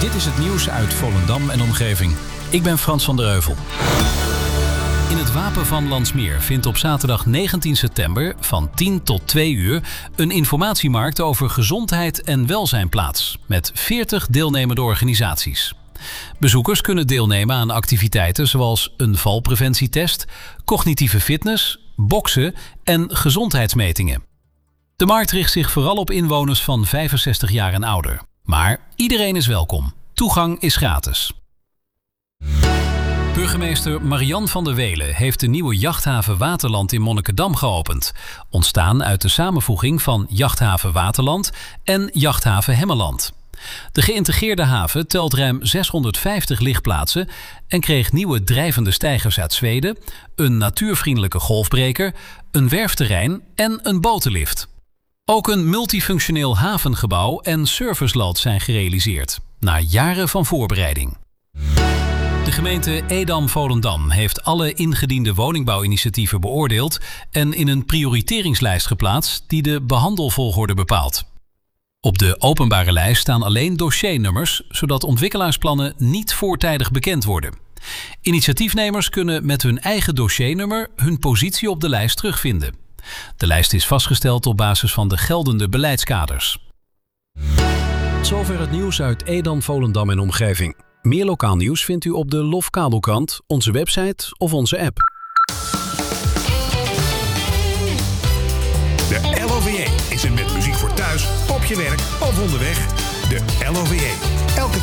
Dit is het nieuws uit Volendam en omgeving. Ik ben Frans van der Heuvel. In het Wapen van Landsmeer vindt op zaterdag 19 september van 10 tot 2 uur een informatiemarkt over gezondheid en welzijn plaats, met 40 deelnemende organisaties. Bezoekers kunnen deelnemen aan activiteiten zoals een valpreventietest, cognitieve fitness, boksen en gezondheidsmetingen. De markt richt zich vooral op inwoners van 65 jaar en ouder. Maar iedereen is welkom. Toegang is gratis. Burgemeester Marian van der Welen heeft de nieuwe jachthaven Waterland in Monnikendam geopend. Ontstaan uit de samenvoeging van Jachthaven Waterland en Jachthaven Hemmeland. De geïntegreerde haven telt ruim 650 ligplaatsen en kreeg nieuwe drijvende steigers uit Zweden, een natuurvriendelijke golfbreker, een werfterrein en een botenlift. Ook een multifunctioneel havengebouw en servicelad zijn gerealiseerd, na jaren van voorbereiding. De gemeente Edam-Volendam heeft alle ingediende woningbouwinitiatieven beoordeeld en in een prioriteringslijst geplaatst die de behandelvolgorde bepaalt. Op de openbare lijst staan alleen dossiernummers, zodat ontwikkelaarsplannen niet voortijdig bekend worden. Initiatiefnemers kunnen met hun eigen dossiernummer hun positie op de lijst terugvinden. De lijst is vastgesteld op basis van de geldende beleidskaders. Tot zover het nieuws uit Edam, Volendam en omgeving. Meer lokaal nieuws vindt u op de LOF Kabelkrant, onze website of onze app. De LOVJ is er met muziek voor thuis, op je werk of onderweg. De LOVJ. Elke